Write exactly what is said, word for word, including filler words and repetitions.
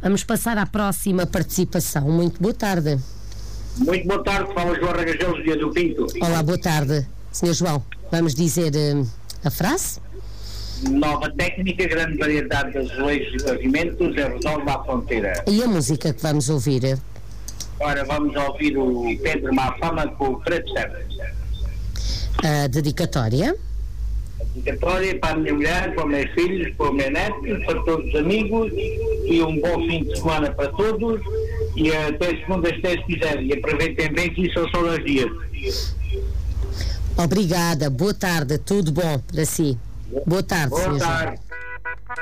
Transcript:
Vamos passar à próxima participação. Muito boa tarde. Muito boa tarde, fala João Ragagelos, dia do Pinto. Olá, boa tarde, senhor João. Vamos dizer uh, a frase? Nova técnica, grande variedade de azulejos e pavimentos, é resolve à fronteira. E a música que vamos ouvir? Ora, vamos ouvir o Pedro Mafama com o Preto Certo. A dedicatória? A dedicatória para a minha mulher, para os meus filhos, para os meus netos, para todos os amigos, e um bom fim de semana para todos, e até segunda, se quiserem, e aproveitem bem que isso são só dois dias. Obrigada, boa tarde, tudo bom para si. Boa tarde, Boa senhor tarde. João.